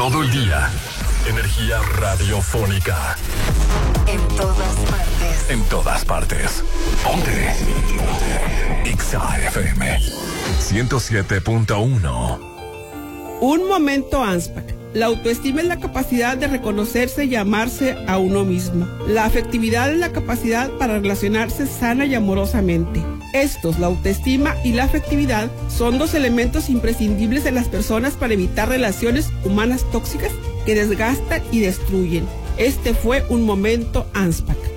todo el día. Energía radiofónica. En todas partes. En todas partes. Ponte. Exa FM 107.1. Un momento ANSPAC. La autoestima es la capacidad de reconocerse y amarse a uno mismo. La afectividad es la capacidad para relacionarse sana y amorosamente. Estos, la autoestima y la afectividad, son dos elementos imprescindibles de las personas para evitar relaciones humanas tóxicas que desgastan y destruyen. Este fue un momento ANSPAC.